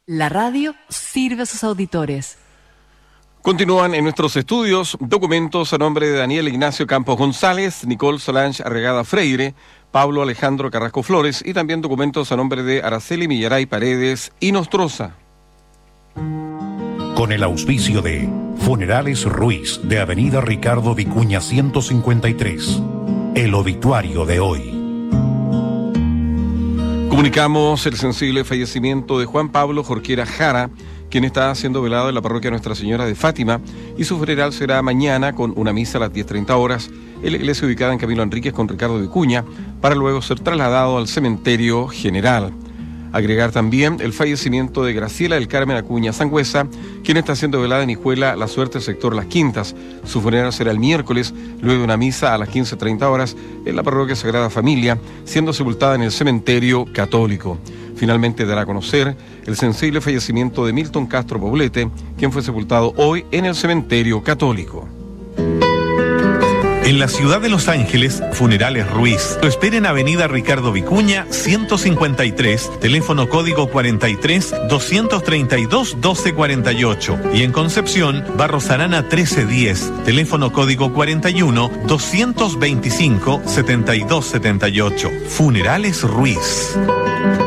La radio sirve a sus auditores. Continúan en nuestros estudios documentos a nombre de Daniel Ignacio Campos González, Nicole Solange Arregada Freire, Pablo Alejandro Carrasco Flores y también documentos a nombre de Araceli Millaray Paredes y Nostroza. Con el auspicio de Funerales Ruiz de Avenida Ricardo Vicuña 153. El obituario de hoy. Comunicamos el sensible fallecimiento de Juan Pablo Jorquera Jara, quien está siendo velado en la parroquia Nuestra Señora de Fátima, y su funeral será mañana con una misa a las 10:30 horas en la iglesia ubicada en Camilo Enríquez con Ricardo Vicuña, para luego ser trasladado al cementerio general. Agregar también el fallecimiento de Graciela del Carmen Acuña Sangüesa, quien está siendo velada en Hijuela La Suerte, sector Las Quintas. Su funeral será el miércoles, luego de una misa a las 15:30 horas en la parroquia Sagrada Familia, siendo sepultada en el cementerio católico. Finalmente dará a conocer el sensible fallecimiento de Milton Castro Poblete, quien fue sepultado hoy en el cementerio católico. En la ciudad de Los Ángeles, Funerales Ruiz lo espera en Avenida Ricardo Vicuña 153, teléfono código 43 232 1248, y en Concepción, Barros Arana 1310, teléfono código 41 225 7278. Funerales Ruiz.